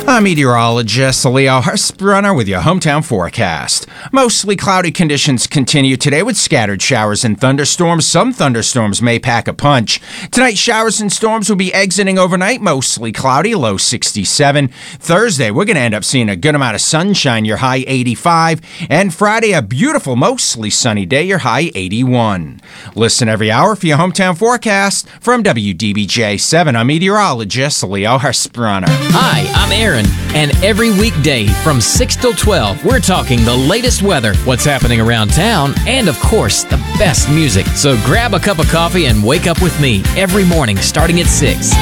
I'm meteorologist Leo Hurstbrunner with your hometown forecast. Mostly cloudy conditions continue today with scattered showers and thunderstorms. Some thunderstorms may pack a punch. Tonight, showers and storms will be exiting overnight, mostly cloudy, low 67. Thursday, we're going to end up seeing a good amount of sunshine, your high 85. And Friday, a beautiful, mostly sunny day, your high 81. Listen every hour for your hometown forecast from WDBJ 7. I'm meteorologist Leo Hurstbrunner. Hi, I'm Aaron, and every weekday from 6 till 12, we're talking the latest weather, what's happening around town, and of course, the best music. So grab a cup of coffee and wake up with me every morning starting at 6.